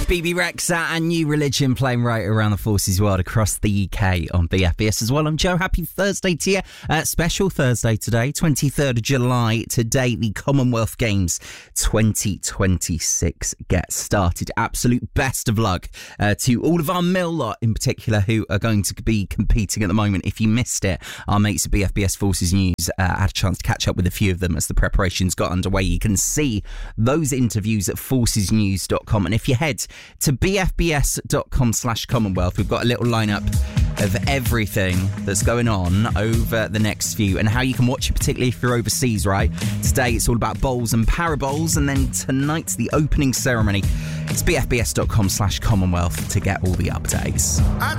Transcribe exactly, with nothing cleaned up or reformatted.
B B Rexa and New Religion playing right around the Forces world across the U K on B F B S as well. I'm Joe. Happy Thursday to you. Uh, special Thursday today, twenty-third of July. Today, the Commonwealth Games twenty twenty-six get started. Absolute best of luck uh, to all of our Mill lot in particular who are going to be competing at the moment. If you missed it, our mates at B F B S Forces News uh, had a chance to catch up with a few of them as the preparations got underway. You can see those interviews at forces news dot com, and if you head to b f b s dot com slash commonwealth, we've got a little lineup of everything that's going on over the next few and how you can watch it, particularly if you're overseas, right? Today it's all about bowls and parabols, and then tonight's the opening ceremony. It's b f b s dot com slash commonwealth to get all the updates.